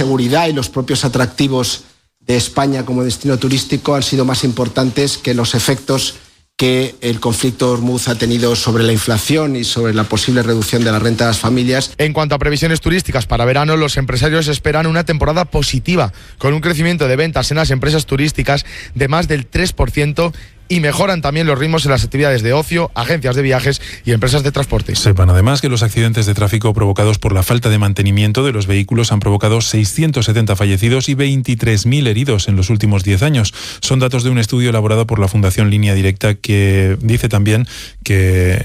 seguridad y los propios atractivos de España como destino turístico han sido más importantes que los efectos que el conflicto de Hormuz ha tenido sobre la inflación y sobre la posible reducción de la renta de las familias. En cuanto a previsiones turísticas para verano, los empresarios esperan una temporada positiva, con un crecimiento de ventas en las empresas turísticas de más del 3%, y mejoran también los ritmos en las actividades de ocio, agencias de viajes y empresas de transporte. Sepan además que los accidentes de tráfico provocados por la falta de mantenimiento de los vehículos han provocado 670 fallecidos y 23.000 heridos en los últimos 10 años. Son datos de un estudio elaborado por la Fundación Línea Directa, que dice también que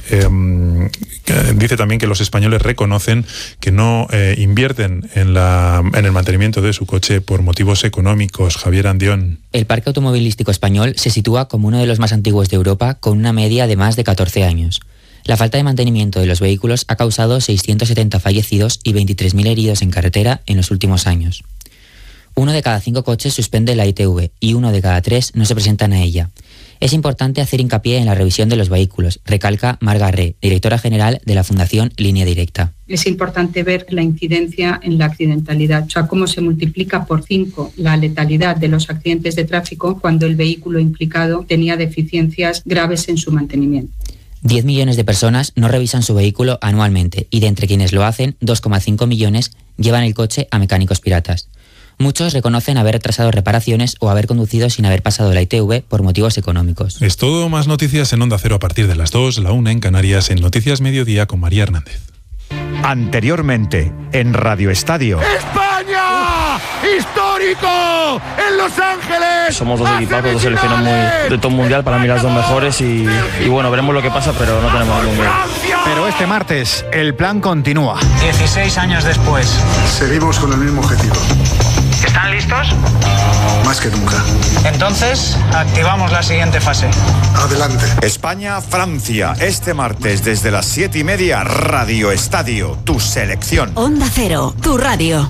los españoles reconocen que no invierten en el mantenimiento de su coche por motivos económicos. Javier Andión. El parque automovilístico español se sitúa como uno de los más antiguos de Europa, con una media de más de 14 años. La falta de mantenimiento de los vehículos ha causado 670 fallecidos y 23.000 heridos en carretera en los últimos años. 1 de cada 5 coches suspende la ITV y 1 de cada 3 no se presentan a ella. Es importante hacer hincapié en la revisión de los vehículos, recalca Mar Garré, directora general de la Fundación Línea Directa. Es importante ver la incidencia en la accidentalidad, o sea, cómo se multiplica por 5 la letalidad de los accidentes de tráfico cuando el vehículo implicado tenía deficiencias graves en su mantenimiento. 10 millones de personas no revisan su vehículo anualmente y de entre quienes lo hacen, 2,5 millones llevan el coche a mecánicos piratas. Muchos reconocen haber retrasado reparaciones o haber conducido sin haber pasado la ITV por motivos económicos. Es todo. Más noticias en Onda Cero a partir de las 2, la 1 en Canarias, en Noticias Mediodía con María Hernández. Anteriormente, en Radio Estadio. ¡España! ¡Histórico! ¡En Los Ángeles! Somos dos equipazos, dos selecciones de top mundial, para mí las dos mejores y bueno, veremos lo que pasa, pero no tenemos ningún miedo. Pero este martes, el plan continúa. 16 años después. Seguimos con el mismo objetivo. ¿Están listos? Más que nunca. Entonces, activamos la siguiente fase. Adelante. España-Francia, este martes desde las 7:30, Radio Estadio, tu selección. Onda Cero, tu radio.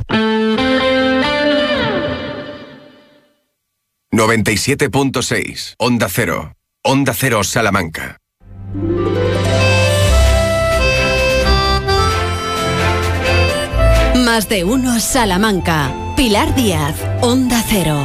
97.6, Onda Cero. Onda Cero Salamanca. Más de uno Salamanca. Pilar Díaz, Onda Cero.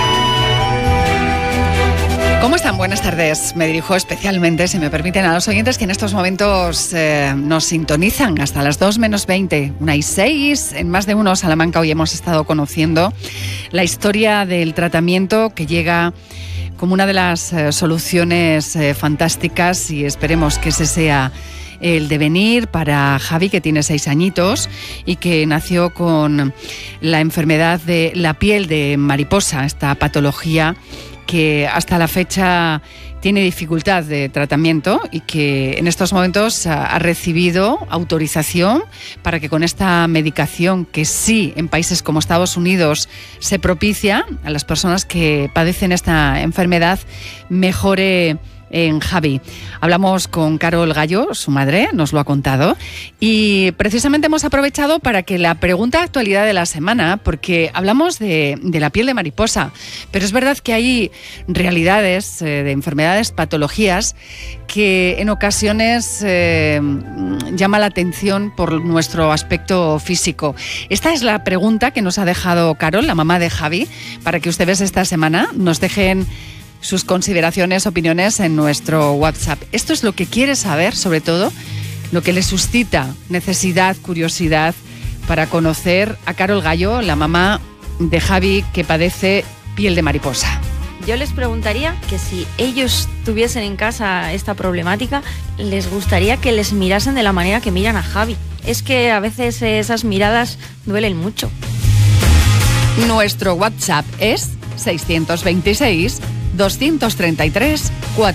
¿Cómo están? Buenas tardes. Me dirijo especialmente, si me permiten, a los oyentes que en estos momentos nos sintonizan hasta las 2 menos 20, 1:06. En Más de uno Salamanca hoy hemos estado conociendo la historia del tratamiento que llega como una de las soluciones fantásticas, y esperemos que ese sea el devenir para Javi, que tiene 6 añitos y que nació con la enfermedad de la piel de mariposa, esta patología que hasta la fecha tiene dificultad de tratamiento y que en estos momentos ha recibido autorización para que con esta medicación, que sí en países como Estados Unidos se propicia a las personas que padecen esta enfermedad, mejore en Javi. Hablamos con Carol Gallo, su madre, nos lo ha contado, y precisamente hemos aprovechado para que la pregunta de actualidad de la semana, porque hablamos de la piel de mariposa, pero es verdad que hay realidades de enfermedades, patologías, que en ocasiones llama la atención por nuestro aspecto físico. Esta es la pregunta que nos ha dejado Carol, la mamá de Javi, para que ustedes esta semana nos dejen sus consideraciones, opiniones en nuestro WhatsApp. Esto es lo que quiere saber, sobre todo, lo que le suscita necesidad, curiosidad, para conocer a Carol Gallo, la mamá de Javi, que padece piel de mariposa. Yo les preguntaría que si ellos tuviesen en casa esta problemática, les gustaría que les mirasen de la manera que miran a Javi. Es que a veces esas miradas duelen mucho. Nuestro WhatsApp es 626 233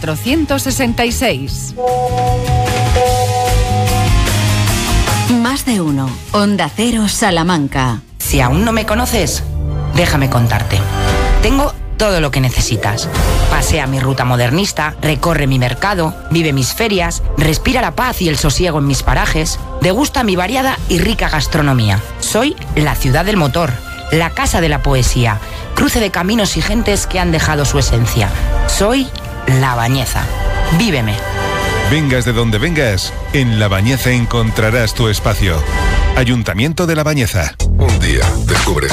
466. Más de uno. Onda Cero Salamanca. Si aún no me conoces, déjame contarte. Tengo todo lo que necesitas. Pasea mi ruta modernista, recorre mi mercado, vive mis ferias, respira la paz y el sosiego en mis parajes, degusta mi variada y rica gastronomía. Soy la ciudad del motor, la casa de la poesía, cruce de caminos y gentes que han dejado su esencia. Soy La Bañeza. Víveme. Vengas de donde vengas, en La Bañeza encontrarás tu espacio. Ayuntamiento de La Bañeza. Un día descubres